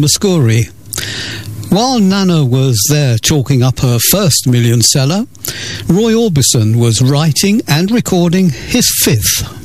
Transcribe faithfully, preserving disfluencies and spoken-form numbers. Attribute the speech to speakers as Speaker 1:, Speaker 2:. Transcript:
Speaker 1: Mascoury. While Nana was there chalking up her first million seller, Roy Orbison was writing and recording his fifth.